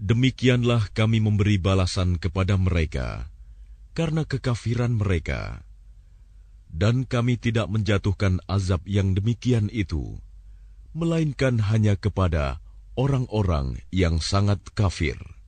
Demikianlah kami memberi balasan kepada mereka karena kekafiran mereka. Dan kami tidak menjatuhkan azab yang demikian itu, melainkan hanya kepada orang-orang yang sangat kafir.